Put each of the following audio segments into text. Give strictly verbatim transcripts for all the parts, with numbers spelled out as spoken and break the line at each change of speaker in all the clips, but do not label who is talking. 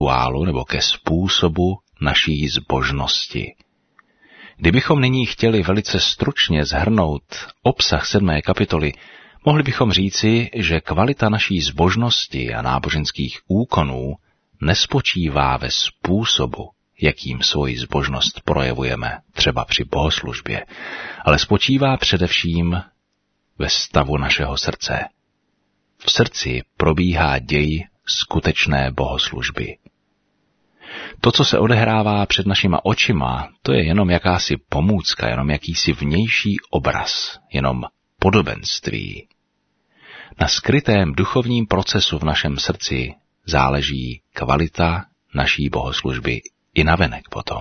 rituálu nebo ke způsobu naší zbožnosti. Kdybychom nyní chtěli velice stručně shrnout obsah sedmé kapitoly, mohli bychom říci, že kvalita naší zbožnosti a náboženských úkonů nespočívá ve způsobu, jakým svoji zbožnost projevujeme, třeba při bohoslužbě, ale spočívá především ve stavu našeho srdce. V srdci probíhá děj skutečné bohoslužby. To, co se odehrává před našima očima, to je jenom jakási pomůcka, jenom jakýsi vnější obraz, jenom podobenství. Na skrytém duchovním procesu v našem srdci záleží kvalita naší bohoslužby i navenek potom.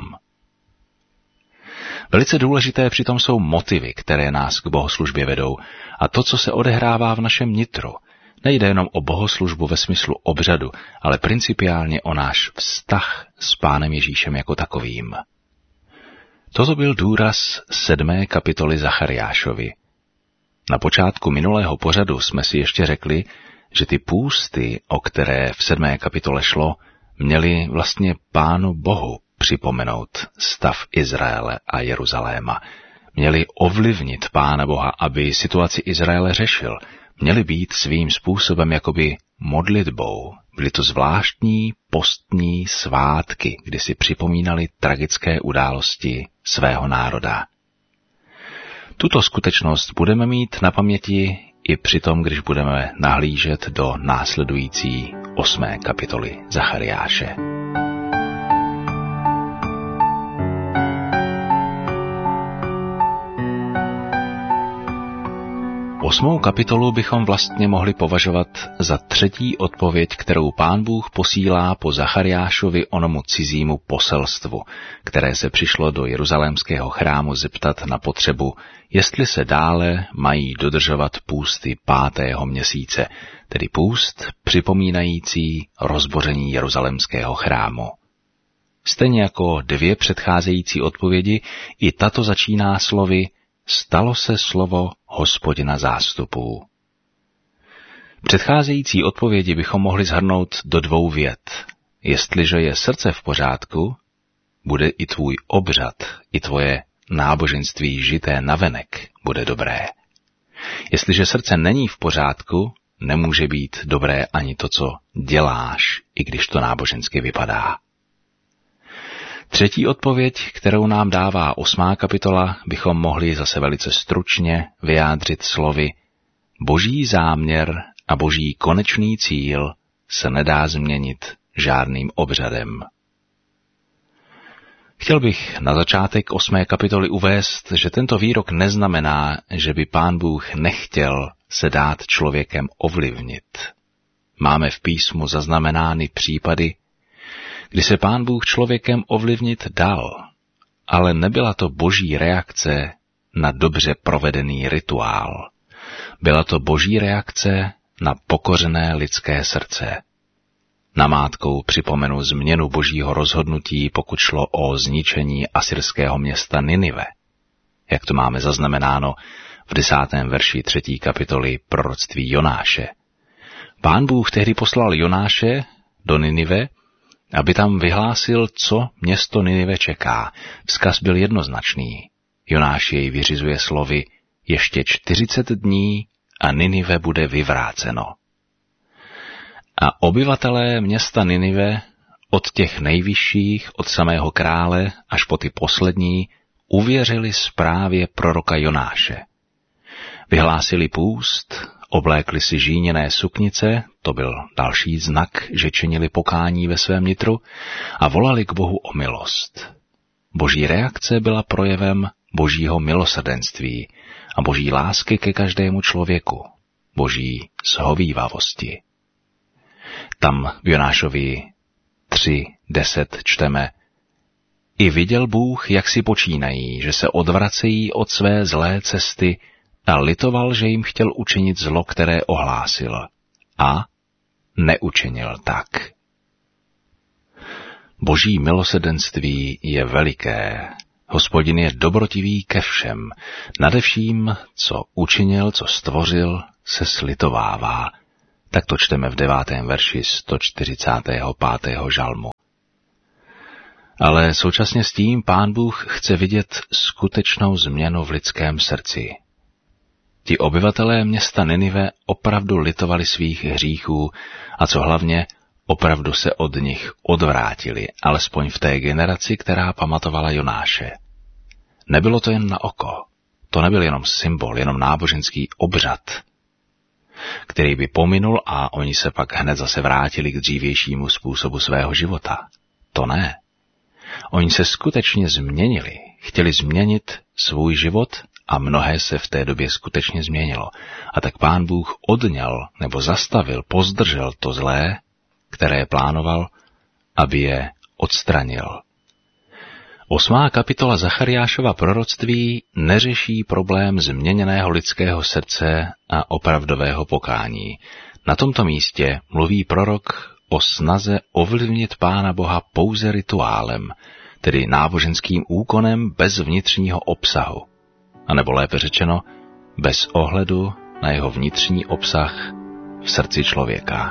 Velice důležité přitom jsou motivy, které nás k bohoslužbě vedou, a to, co se odehrává v našem nitru. Nejde jenom o bohoslužbu ve smyslu obřadu, ale principiálně o náš vztah s Pánem Ježíšem jako takovým. Toto byl důraz sedmé kapitoly Zachariášovi. Na počátku minulého pořadu jsme si ještě řekli, že ty půsty, o které v sedmé kapitole šlo, měly vlastně Pánu Bohu připomenout stav Izraele a Jeruzaléma. Měly ovlivnit Pána Boha, aby situaci Izraele řešil. Měly být svým způsobem jakoby modlitbou. Byly to zvláštní postní svátky, kdy si připomínali tragické události svého národa. Tuto skutečnost budeme mít na paměti i při tom, když budeme nahlížet do následující osmé kapitoly Zachariáše. Osmou kapitolu bychom vlastně mohli považovat za třetí odpověď, kterou Pán Bůh posílá po Zachariášovi onomu cizímu poselstvu, které se přišlo do jeruzalémského chrámu zeptat na potřebu, jestli se dále mají dodržovat půsty pátého měsíce, tedy půst připomínající rozboření jeruzalémského chrámu. Stejně jako dvě předcházející odpovědi, i tato začíná slovy stalo se slovo Hospodina zástupů. Předcházející odpovědi bychom mohli shrnout do dvou vět. Jestliže je srdce v pořádku, bude i tvůj obřad, i tvoje náboženství žité navenek bude dobré. Jestliže srdce není v pořádku, nemůže být dobré ani to, co děláš, i když to nábožensky vypadá. Třetí odpověď, kterou nám dává osmá kapitola, bychom mohli zase velice stručně vyjádřit slovy Boží záměr a boží konečný cíl se nedá změnit žádným obřadem. Chtěl bych na začátek osmé kapitoly uvést, že tento výrok neznamená, že by Pán Bůh nechtěl se dát člověkem ovlivnit. Máme v písmu zaznamenány případy, kdy se Pán Bůh člověkem ovlivnit dal, ale nebyla to boží reakce na dobře provedený rituál. Byla to boží reakce na pokořené lidské srdce. Namátkou připomenu změnu božího rozhodnutí, pokud šlo o zničení asyrského města Ninive. Jak to máme zaznamenáno v desátém verši třetí kapitoly proroctví Jonáše. Pán Bůh tehdy poslal Jonáše do Ninive, aby tam vyhlásil, co město Ninive čeká. Vzkaz byl jednoznačný. Jonáš jej vyřizuje slovy ještě čtyřicet dní a Ninive bude vyvráceno. A obyvatelé města Ninive, od těch nejvyšších, od samého krále až po ty poslední, uvěřili zprávě proroka Jonáše. Vyhlásili půst, oblékli si žíněné suknice, to byl další znak, že činili pokání ve svém nitru, a volali k Bohu o milost. Boží reakce byla projevem božího milosrdenství a boží lásky ke každému člověku, boží shovívavosti. Tam v Jonášovi tři deset čteme: I viděl Bůh, jak si počínají, že se odvracejí od své zlé cesty, a litoval, že jim chtěl učinit zlo, které ohlásil. A neučinil tak. Boží milosrdenství je veliké. Hospodin je dobrotivý ke všem. Nadevším, co učinil, co stvořil, se slitovává. Tak to čteme v devátém verši sto čtyřicátého pátého žalmu. Ale současně s tím Pán Bůh chce vidět skutečnou změnu v lidském srdci. Ti obyvatelé města Ninive opravdu litovali svých hříchů a co hlavně, opravdu se od nich odvrátili, alespoň v té generaci, která pamatovala Jonáše. Nebylo to jen na oko, to nebyl jenom symbol, jenom náboženský obřad, který by pominul a oni se pak hned zase vrátili k dřívějšímu způsobu svého života. To ne. Oni se skutečně změnili, chtěli změnit svůj život a mnohé se v té době skutečně změnilo. A tak Pán Bůh odňal nebo zastavil, pozdržel to zlé, které plánoval, aby je odstranil. Osmá kapitola Zachariášova proroctví neřeší problém změněného lidského srdce a opravdového pokání. Na tomto místě mluví prorok o snaze ovlivnit Pána Boha pouze rituálem, tedy náboženským úkonem bez vnitřního obsahu, anebo lépe řečeno, bez ohledu na jeho vnitřní obsah v srdci člověka.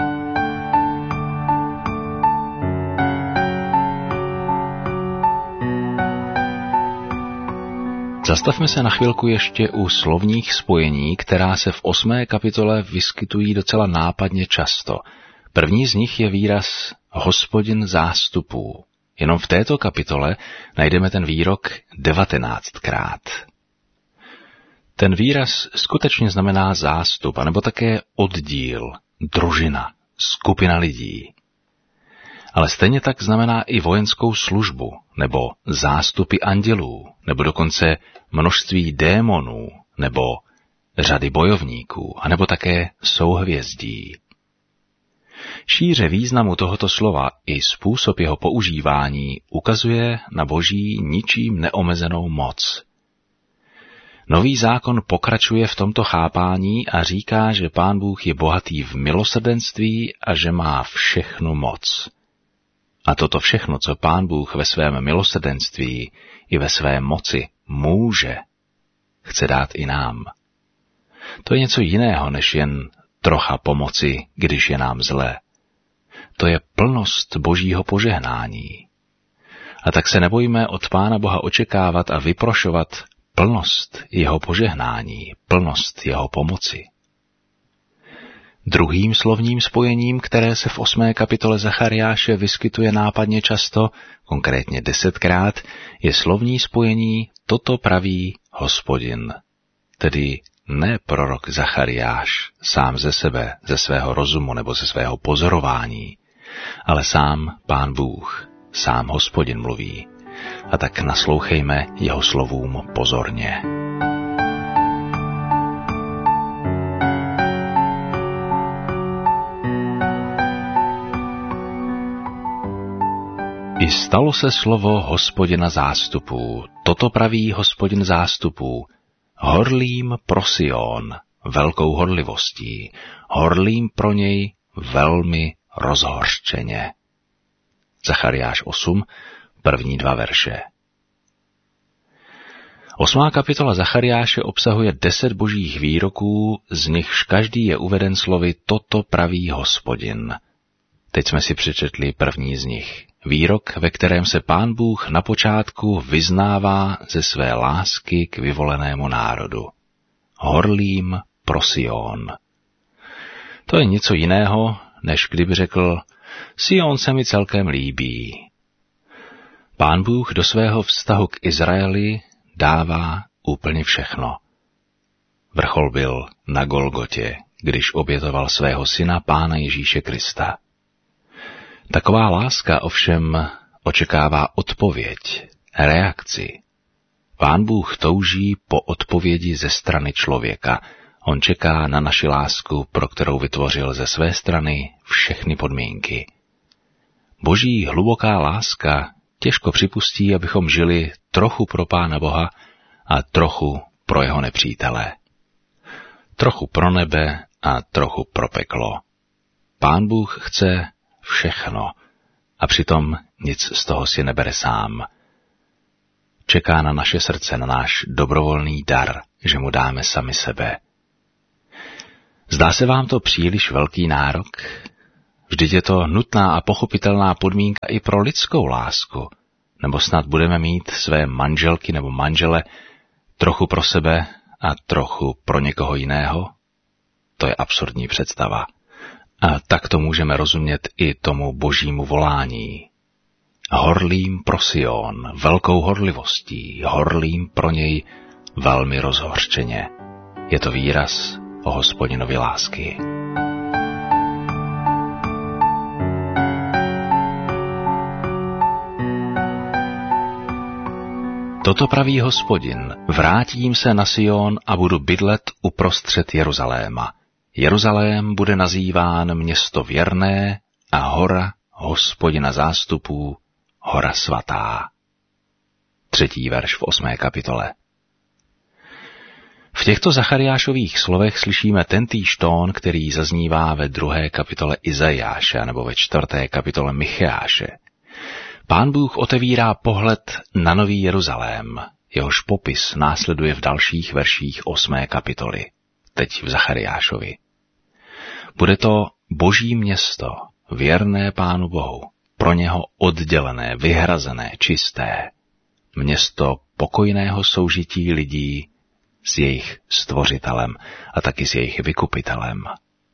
Zastavme se na chvilku ještě u slovních spojení, která se v osmé kapitole vyskytují docela nápadně často. První z nich je výraz Hospodin zástupů. Jenom v této kapitole najdeme ten výrok devatenáctkrát. Ten výraz skutečně znamená zástup, anebo také oddíl, družina, skupina lidí. Ale stejně tak znamená i vojenskou službu, nebo zástupy andělů, nebo dokonce množství démonů, nebo řady bojovníků, anebo také souhvězdí. Šíře významu tohoto slova i způsob jeho používání ukazuje na Boží ničím neomezenou moc. Nový zákon pokračuje v tomto chápání a říká, že Pán Bůh je bohatý v milosrdenství a že má všechnu moc. A toto všechno, co Pán Bůh ve svém milosrdenství i ve své moci může, chce dát i nám. To je něco jiného, než jen trocha pomoci, když je nám zlé. To je plnost Božího požehnání. A tak se nebojme od Pána Boha očekávat a vyprošovat plnost jeho požehnání, plnost jeho pomoci. Druhým slovním spojením, které se v osmé kapitole Zachariáše vyskytuje nápadně často, konkrétně desetkrát, je slovní spojení toto praví Hospodin, tedy ne prorok Zachariáš sám ze sebe, ze svého rozumu nebo ze svého pozorování, ale sám Pán Bůh, sám Hospodin mluví. A tak naslouchejme jeho slovům pozorně. I stalo se slovo Hospodina zástupů, toto praví Hospodin zástupů, horlím pro Sion, velkou horlivostí, horlím pro něj velmi rozhořčeně. Zachariáš osm, první dva verše. Osmá kapitola Zachariáše obsahuje deset božích výroků, z nichž každý je uveden slovy toto praví Hospodin. Teď jsme si přečetli první z nich. Výrok, ve kterém se Pán Bůh na počátku vyznává ze své lásky k vyvolenému národu. Horlím pro Sion. To je něco jiného, než kdyby řekl, Sion se mi celkem líbí. Pán Bůh do svého vztahu k Izraeli dává úplně všechno. Vrchol byl na Golgotě, když obětoval svého syna Pána Ježíše Krista. Taková láska ovšem očekává odpověď, reakci. Pán Bůh touží po odpovědi ze strany člověka. On čeká na naši lásku, pro kterou vytvořil ze své strany všechny podmínky. Boží hluboká láska těžko připustí, abychom žili trochu pro Pána Boha a trochu pro jeho nepřítele. Trochu pro nebe a trochu pro peklo. Pán Bůh chce všechno a přitom nic z toho si nebere sám. Čeká na naše srdce, na náš dobrovolný dar, že mu dáme sami sebe. Zdá se vám to příliš velký nárok? Vždyť je to nutná a pochopitelná podmínka i pro lidskou lásku. Nebo snad budeme mít své manželky nebo manžele trochu pro sebe a trochu pro někoho jiného? To je absurdní představa. A tak to můžeme rozumět i tomu božímu volání. Horlím pro Sion, velkou horlivostí, horlím pro něj velmi rozhořčeně. Je to výraz o Hospodinovi lásky. Toto praví Hospodin, vrátím se na Sion a budu bydlet uprostřed Jeruzaléma. Jeruzalém bude nazýván město věrné a hora Hospodina zástupů, hora svatá. Třetí verš v osmé kapitole. V těchto Zachariášových slovech slyšíme tentýž tón, který zaznívá ve druhé kapitole Izajáše nebo ve čtvrté kapitole Micheáše. Pán Bůh otevírá pohled na nový Jeruzalém, jehož popis následuje v dalších verších osmé kapitoly, teď v Zachariášovi. Bude to boží město, věrné Pánu Bohu, pro něho oddělené, vyhrazené, čisté, město pokojného soužití lidí s jejich stvořitelem a taky s jejich vykupitelem.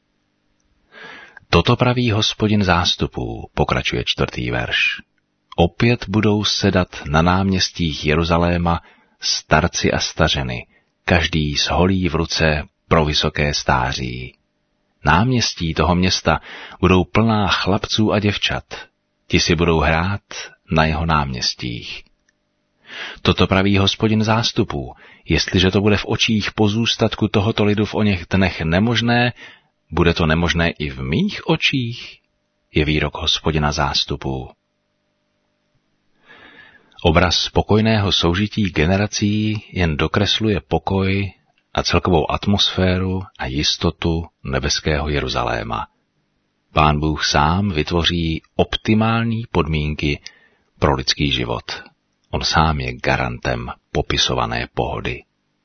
Toto praví Hospodin zástupů, pokračuje čtvrtý verš. Opět budou sedat na náměstích Jeruzaléma starci a stařeny, každý s holí v ruce pro vysoké stáří. Náměstí toho města budou plná chlapců a děvčat, ti si budou hrát na jeho náměstích. Toto praví Hospodin zástupů, jestliže to bude v očích pozůstatku tohoto lidu v oněch dnech nemožné, bude to nemožné i v mých očích, je výrok Hospodina zástupů. Obraz spokojného soužití generací jen dokresluje pokoj a celkovou atmosféru a jistotu nebeského Jeruzaléma. Pán Bůh sám vytvoří optimální podmínky pro lidský život. On sám je garantem popisované pohody.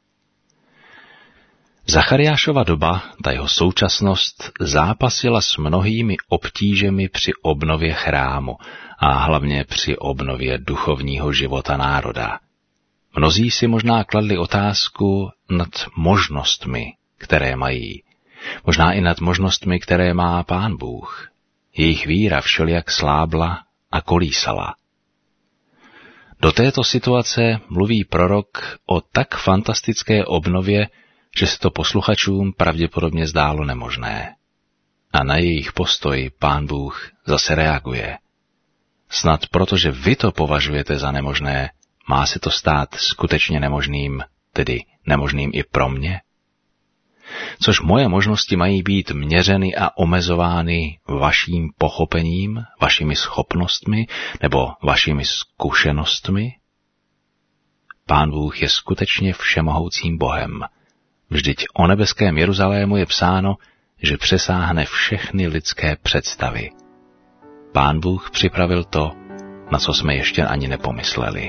Zachariášova doba, ta jeho současnost, zápasila s mnohými obtížemi při obnově chrámu a hlavně při obnově duchovního života národa. Mnozí si možná kladli otázku nad možnostmi, které mají. Možná i nad možnostmi, které má Pán Bůh. Jejich víra všelijak slábla a kolísala. Do této situace mluví prorok o tak fantastické obnově, že se to posluchačům pravděpodobně zdálo nemožné. A na jejich postoj Pán Bůh zase reaguje. Snad protože vy to považujete za nemožné, má se to stát skutečně nemožným, tedy nemožným i pro mě? Což moje možnosti mají být měřeny a omezovány vaším pochopením, vašimi schopnostmi nebo vašimi zkušenostmi? Pán Bůh je skutečně všemohoucím Bohem. Vždyť o nebeském Jeruzalému je psáno, že přesáhne všechny lidské představy. Pán Bůh připravil to, na co jsme ještě ani nepomysleli.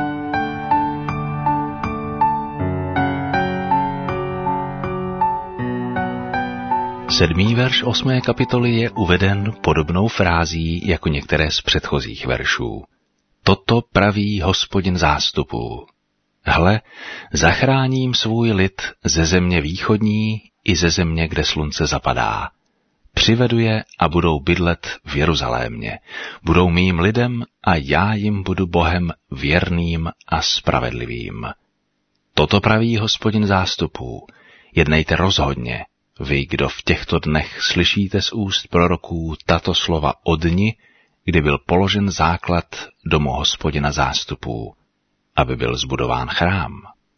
Sedmý verš osmé kapitoly je uveden podobnou frází jako některé z předchozích veršů. Toto praví Hospodin zástupů. Hle, zachráním svůj lid ze země východní i ze země, kde slunce zapadá. Přivedu je a budou bydlet v Jeruzalémě. Budou mým lidem a já jim budu Bohem věrným a spravedlivým. Toto praví Hospodin zástupů. Jednejte rozhodně, vy, kdo v těchto dnech slyšíte z úst proroků tato slova o dni, kdy byl položen základ domu Hospodina zástupů, aby byl zbudován chrám.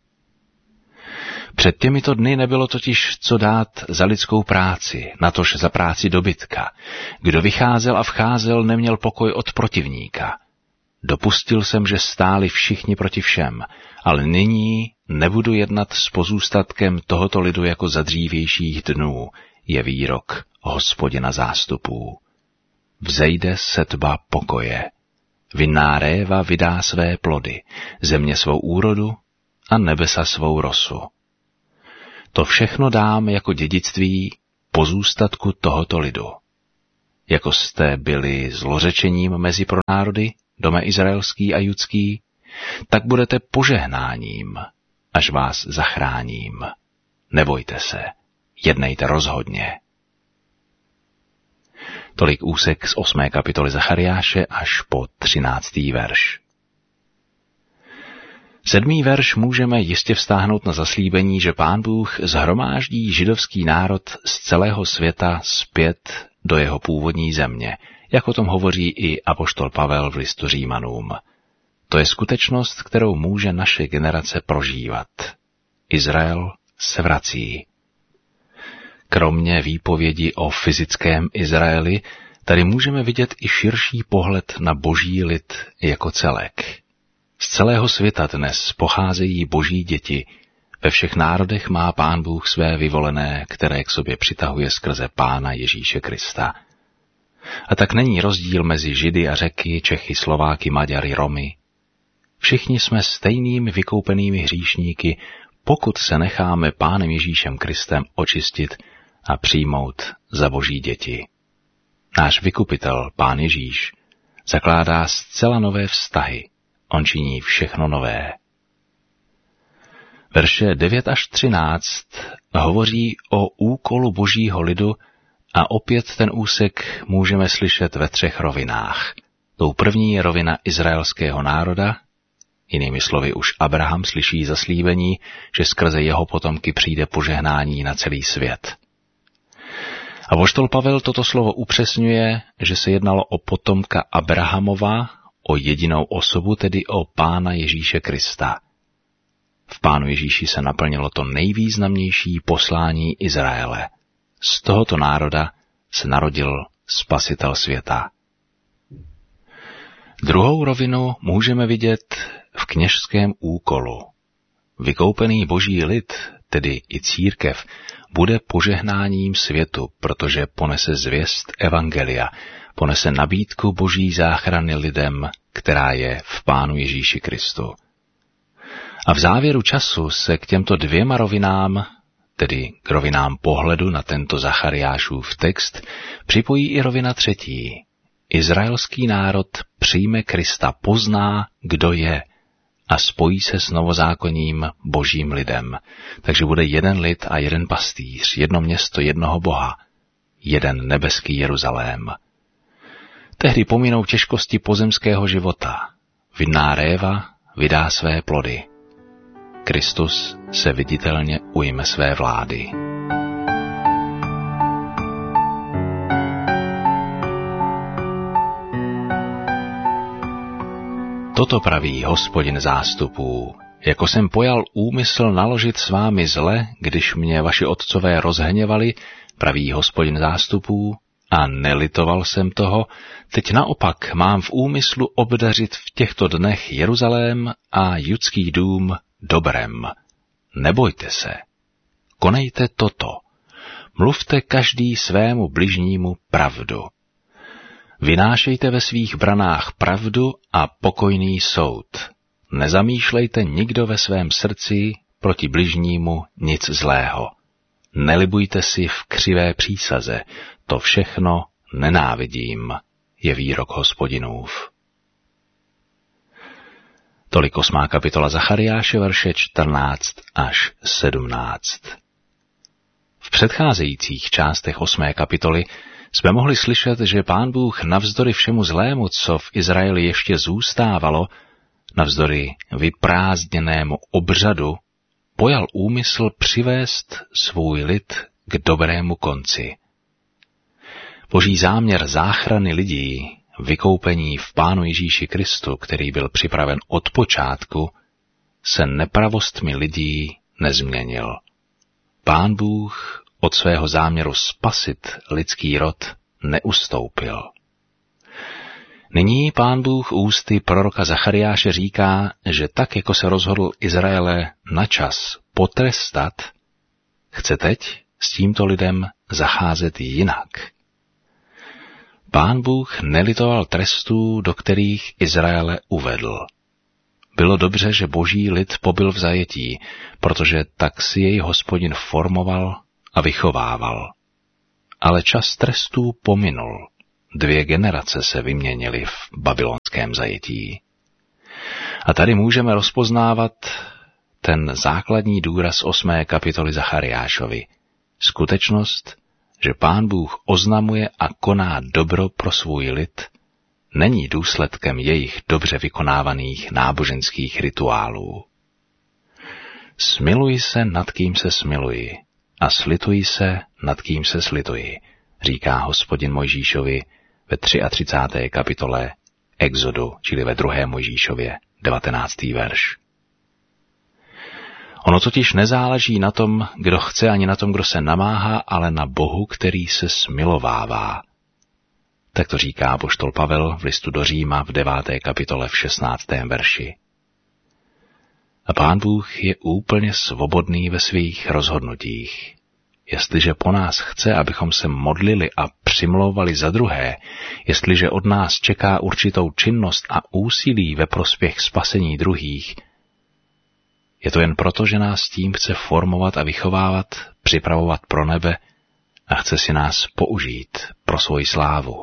Před těmito dny nebylo totiž co dát za lidskou práci, natož za práci dobytka. Kdo vycházel a vcházel, neměl pokoj od protivníka. Dopustil jsem, že stáli všichni proti všem, ale nyní nebudu jednat s pozůstatkem tohoto lidu jako za dřívějších dnů, je výrok Hospodina zástupů. Vzejde setba pokoje. Vinná réva vydá své plody, země svou úrodu a nebesa svou rosu. To všechno dám jako dědictví pozůstatku tohoto lidu. jako jste byli zlořečením mezi pronárody, dome izraelský a judský, tak budete požehnáním, až vás zachráním. Nebojte se, jednejte rozhodně. Tolik úsek z osmé kapitoly Zachariáše až po třináctý verš. Sedmý verš můžeme jistě vztáhnout na zaslíbení, že Pán Bůh shromáždí židovský národ z celého světa zpět do jeho původní země, jak o tom hovoří i apoštol Pavel v listu Římanům. To je skutečnost, kterou může naše generace prožívat. Izrael se vrací. Kromě výpovědi o fyzickém Izraeli, tady můžeme vidět i širší pohled na boží lid jako celek. Z celého světa dnes pocházejí boží děti. Ve všech národech má Pán Bůh své vyvolené, které k sobě přitahuje skrze Pána Ježíše Krista. A tak není rozdíl mezi Židy a Řeky, Čechy, Slováky, Maďary, Romy. Všichni jsme stejnými vykoupenými hříšníky, pokud se necháme Pánem Ježíšem Kristem očistit a přijmout za boží děti. Náš vykupitel, Pán Ježíš, zakládá zcela nové vztahy. On činí všechno nové. Verše devět až třináct hovoří o úkolu božího lidu a opět ten úsek můžeme slyšet ve třech rovinách. Tou první je rovina izraelského národa, jinými slovy už Abraham slyší zaslíbení, že skrze jeho potomky přijde požehnání na celý svět. A apoštol Pavel toto slovo upřesňuje, že se jednalo o potomka Abrahamova, o jedinou osobu, tedy o Pána Ježíše Krista. V Pánu Ježíši se naplnilo to nejvýznamnější poslání Izraele. Z tohoto národa se narodil Spasitel světa. Druhou rovinu můžeme vidět v kněžském úkolu. Vykoupený boží lid, tedy i církev, bude požehnáním světu, protože ponese zvěst evangelia, ponese nabídku boží záchrany lidem, která je v Pánu Ježíši Kristu. A v závěru času se k těmto dvěma rovinám, tedy k rovinám pohledu na tento Zachariášův text, připojí i rovina třetí. Izraelský národ přijme Krista, pozná, kdo je, a spojí se s novozákonním božím lidem. Takže bude jeden lid a jeden pastýř, jedno město jednoho Boha, jeden nebeský Jeruzalém. Tehdy pominou těžkosti pozemského života. Vinná réva vydá své plody. Kristus se viditelně ujme své vlády. Toto praví Hospodin zástupů. Jako jsem pojal úmysl naložit s vámi zle, když mě vaši otcové rozhněvali, praví Hospodin zástupů, a nelitoval jsem toho, teď naopak mám v úmyslu obdařit v těchto dnech Jeruzalém a judský dům dobrem. Nebojte se. Konejte toto. Mluvte každý svému bližnímu pravdu. Vynášejte ve svých branách pravdu a pokojný soud. Nezamýšlejte nikdo ve svém srdci proti bližnímu nic zlého. Nelibujte si v křivé přísaze, to všechno nenávidím, je výrok Hospodinův. Tolik osmá kapitola Zachariáše, verše čtrnáct až sedmnáct. V předcházejících částech osmé kapitoly jsme mohli slyšet, že Pán Bůh navzdory všemu zlému, co v Izraeli ještě zůstávalo, navzdory vyprázdněnému obřadu, pojal úmysl přivést svůj lid k dobrému konci. Boží záměr záchrany lidí, vykoupení v Pánu Ježíši Kristu, který byl připraven od počátku, se nepravostmi lidí nezměnil. Pán Bůh od svého záměru spasit lidský rod neustoupil. Nyní Pán Bůh ústy proroka Zachariáše říká, že tak, jako se rozhodl Izraele na čas potrestat, chce teď s tímto lidem zacházet jinak. Pán Bůh nelitoval trestů, do kterých Izraele uvedl. Bylo dobře, že boží lid pobyl v zajetí, protože tak si jej Hospodin formoval a vychovával. Ale čas trestů pominul. Dvě generace se vyměnily v babylonském zajetí. A tady můžeme rozpoznávat ten základní důraz osmé kapitoly Zachariášovi. Skutečnost, že Pán Bůh oznamuje a koná dobro pro svůj lid, není důsledkem jejich dobře vykonávaných náboženských rituálů. Smiluji se, nad kým se smiluji, a slituji se, nad kým se slituji, říká Hospodin Mojžíšovi ve třicáté třetí kapitole Exodu, čili ve druhé Mojžíšově, devatenáctý verš. Ono totiž nezáleží na tom, kdo chce, ani na tom, kdo se namáhá, ale na Bohu, který se smilovává. Tak to říká apoštol Pavel v listu do Říma v deváté kapitole v šestnáctém verši. A Pán Bůh je úplně svobodný ve svých rozhodnutích. Jestliže po nás chce, abychom se modlili a přimlouvali za druhé, jestliže od nás čeká určitou činnost a úsilí ve prospěch spasení druhých, je to jen proto, že nás tím chce formovat a vychovávat, připravovat pro nebe a chce si nás použít pro svoji slávu.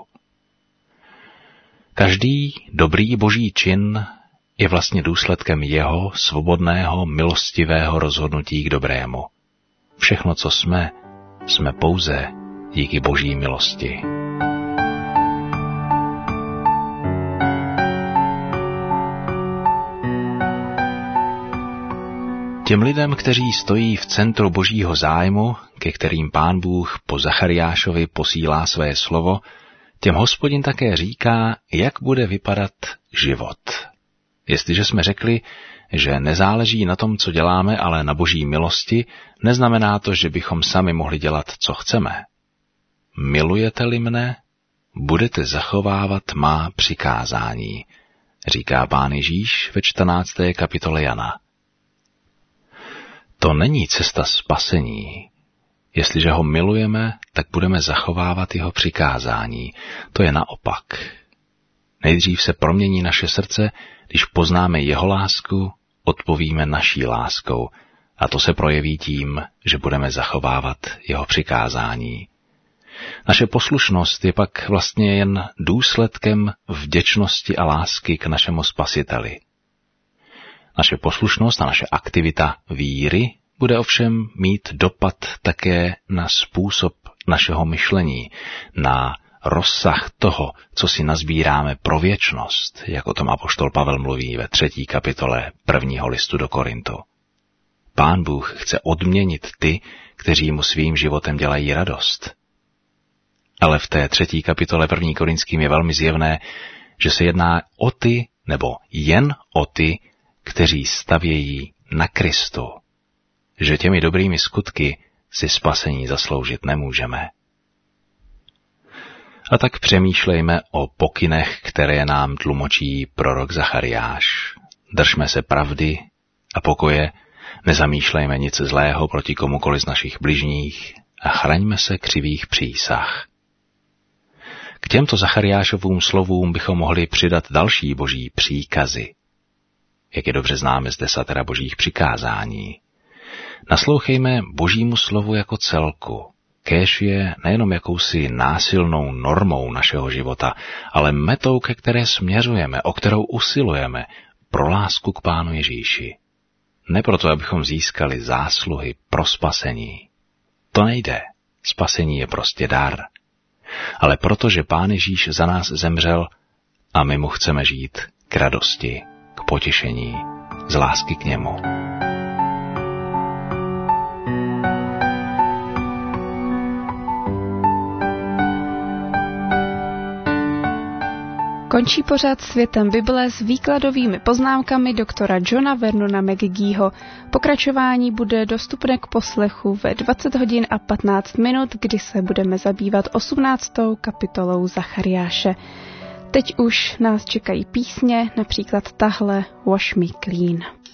Každý dobrý boží čin je vlastně důsledkem jeho svobodného, milostivého rozhodnutí k dobrému. Všechno, co jsme, jsme pouze díky boží milosti. Těm lidem, kteří stojí v centru božího zájmu, ke kterým Pán Bůh po Zachariášovi posílá své slovo, těm Hospodin také říká, jak bude vypadat život. Jestliže jsme řekli, že nezáleží na tom, co děláme, ale na boží milosti, neznamená to, že bychom sami mohli dělat, co chceme. Milujete-li mne, budete zachovávat má přikázání, říká Pán Ježíš ve čtrnácté kapitole Jana. To není cesta spasení. Jestliže ho milujeme, tak budeme zachovávat jeho přikázání. To je naopak. Nejdřív se promění naše srdce, když poznáme jeho lásku, odpovíme naší láskou, a to se projeví tím, že budeme zachovávat jeho přikázání. Naše poslušnost je pak vlastně jen důsledkem vděčnosti a lásky k našemu Spasiteli. Naše poslušnost a naše aktivita víry bude ovšem mít dopad také na způsob našeho myšlení, na rozsah toho, co si nazbíráme pro věčnost, jak o tom apoštol Pavel mluví ve třetí kapitole prvního listu do Korintu. Pán Bůh chce odměnit ty, kteří mu svým životem dělají radost. Ale v té třetí kapitole první Korinským je velmi zjevné, že se jedná o ty, nebo jen o ty, kteří stavějí na Kristu, že těmi dobrými skutky si spasení zasloužit nemůžeme. A tak přemýšlejme o pokynech, které nám tlumočí prorok Zachariáš. Držme se pravdy a pokoje, nezamýšlejme nic zlého proti komukoli z našich bližních a chraňme se křivých přísah. K těmto Zachariášovým slovům bychom mohli přidat další boží příkazy. Jak je dobře známe z desatera božích přikázání. Naslouchejme božímu slovu jako celku. Kéž je nejenom jakousi násilnou normou našeho života, ale metou, ke které směřujeme, o kterou usilujeme, pro lásku k Pánu Ježíši. Ne proto, abychom získali zásluhy pro spasení. To nejde. Spasení je prostě dar. Ale protože Pán Ježíš za nás zemřel a my mu chceme žít k radosti, k potěšení, z lásky k němu.
Končí pořad Světem Bible s výkladovými poznámkami doktora Johna Vernona McGeeho. Pokračování bude dostupné k poslechu ve dvacet hodin a patnáct minut, kdy se budeme zabývat osmnáctou kapitolou Zachariáše. Teď už nás čekají písně, například tahle Wash Me Clean.